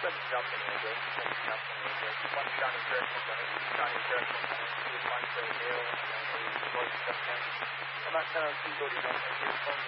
couldn't jump any of this. He couldn't jump any of this. One Johnny Gresham done it. Johnny Gresham done it. He was one for the deal, and then he was going to jump in. I'm not telling people, you know, if you're